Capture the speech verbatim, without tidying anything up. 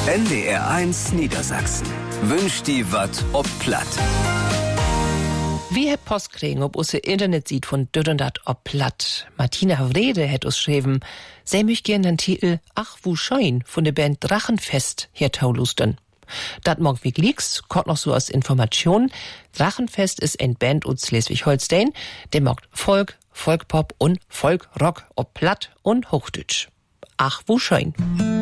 N D R eins Niedersachsen wünscht die wat ob platt. Wie habt Post kriegen, ob usse Internet sieht von düt und dat ob platt. Martina Wrede hätt us schreiben, sei mich gern den Titel Ach wo schein von der Band Drachenfest hier taulusten. Dat mag wie liegst, kommt noch so als Information. Drachenfest ist ein Band aus Schleswig-Holstein, der mag Folk, Folkpop und Folkrock ob platt und Hochdeutsch. Ach wo schein.